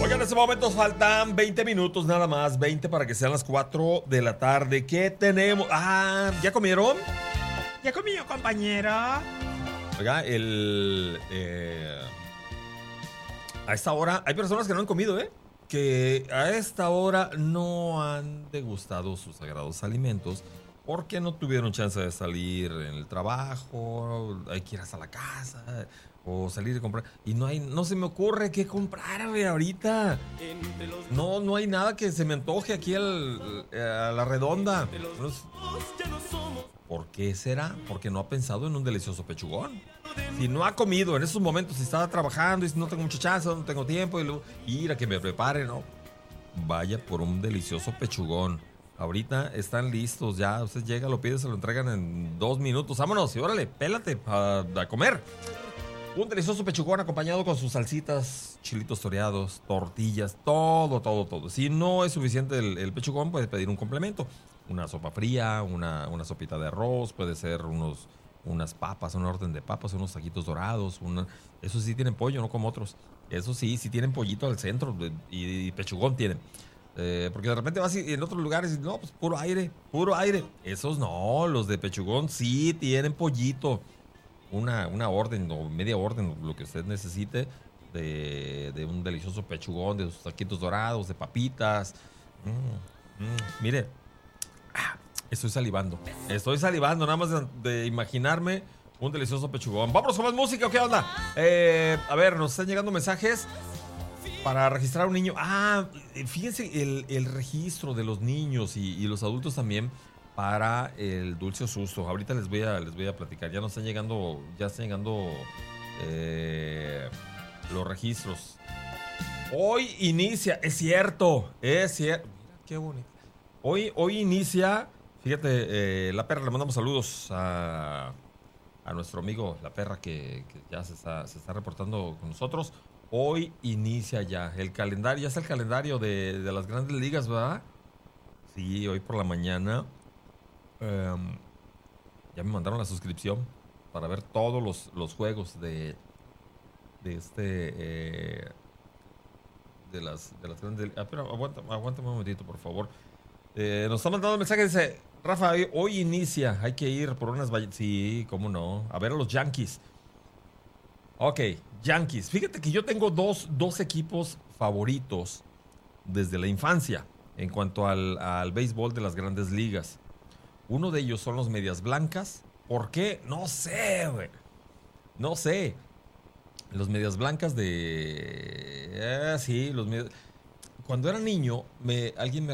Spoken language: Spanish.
Oigan, en este momento faltan 20 minutos nada más, 20 para que sean las 4 de la tarde. ¿Qué tenemos? Ah, ¿ya comieron? ¿Ya comió, compañero? Oiga, a esta hora hay personas que no han comido, que a esta hora no han degustado sus sagrados alimentos porque no tuvieron chance de salir en el trabajo, hay que ir hasta la casa o salir a comprar. Y no se me ocurre qué comprar, güey, ahorita. No hay nada que se me antoje aquí a la redonda. ¿Por qué será? Porque no ha pensado en un delicioso pechugón. Si no ha comido en esos momentos, si está trabajando y si no tengo mucha chance, no tengo tiempo y ir a que me prepare, ¿no? Vaya por un delicioso pechugón. Ahorita están listos ya. Usted llega, lo pide, se lo entregan en 2 minutos. Vámonos y órale, pélate a comer. Un delicioso pechugón acompañado con sus salsitas, chilitos toreados, tortillas, todo. Si no es suficiente el pechugón, puede pedir un complemento. Una sopa fría, una sopita de arroz, puede ser unas papas, una orden de papas, unos taquitos dorados. Eso sí tienen pollo, no como otros. Eso sí tienen pollito al centro y pechugón tienen. Porque de repente vas en otros lugares y no, pues puro aire. Esos no, los de pechugón sí tienen pollito. Una orden o media orden, lo que usted necesite de un delicioso pechugón, de sus taquitos dorados, de papitas. Mire, estoy salivando nada más de imaginarme un delicioso pechugón. Vámonos con más música, ¿qué onda? A ver, nos están llegando mensajes para registrar a un niño. Fíjense el registro de los niños y los adultos también para el dulce susto. Ahorita les voy a platicar. Ya están llegando los registros. Hoy inicia, es cierto. Mira, qué bonito. Hoy inicia, fíjate, La Perra, le mandamos saludos a nuestro amigo La Perra que ya se está reportando con nosotros. Hoy inicia ya el calendario, ya está el calendario de las grandes ligas, ¿verdad? Sí, hoy por la mañana ya me mandaron la suscripción para ver todos los juegos de las grandes ligas. Pero aguántame un momentito, por favor. Nos está mandando un mensaje, dice: Rafa, hoy inicia, hay que ir por unas vallas. Sí, cómo no, a ver a los Yankees. Ok, Yankees. Fíjate que yo tengo dos equipos favoritos desde la infancia en cuanto al béisbol de las grandes ligas. Uno de ellos son los Medias Blancas. ¿Por qué? No sé, güey. No sé. Los Medias Blancas de... sí, los Medias... Cuando era niño, alguien me